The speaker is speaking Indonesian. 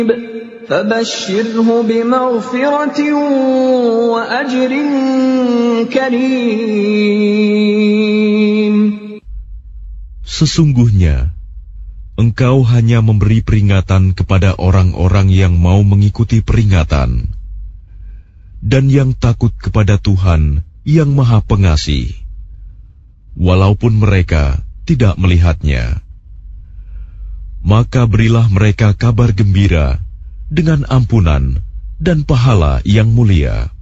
فبشره بمغفرة وأجر كريم. Sesungguhnya, engkau hanya memberi peringatan kepada orang-orang yang mau mengikuti peringatan dan yang takut kepada Tuhan yang Maha Pengasih, walaupun mereka tidak melihatnya. Maka berilah mereka kabar gembira dengan ampunan dan pahala yang mulia.